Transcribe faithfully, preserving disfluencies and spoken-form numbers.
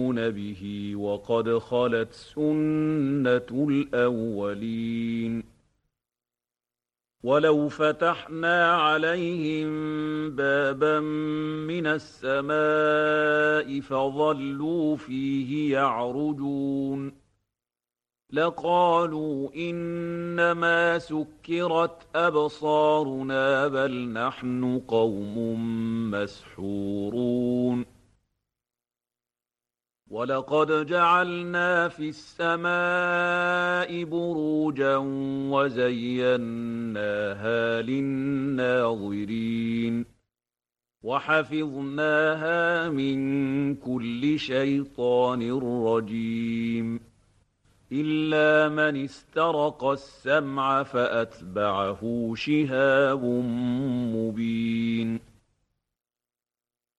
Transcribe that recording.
به وقد خلت سنة الأولين ولو فتحنا عليهم بابا من السماء فظلوا فيه يعرجون لقالوا إنما سكرت أبصارنا بل نحن قوم مسحورون ولقد جعلنا في السماء بروجا وزيناها للناظرين وحفظناها من كل شيطان رجيم إلا من استرق السمع فأتبعه شهاب مبين